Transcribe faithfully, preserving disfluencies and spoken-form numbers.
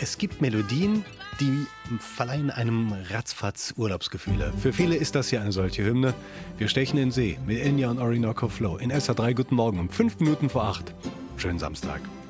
Es gibt Melodien, die verleihen einem ratzfatz Urlaubsgefühle. Für viele ist das hier eine solche Hymne. Wir stechen in den See mit Enya und Orinoco Flow in S R drei. Guten Morgen um fünf Minuten vor acht. Schönen Samstag.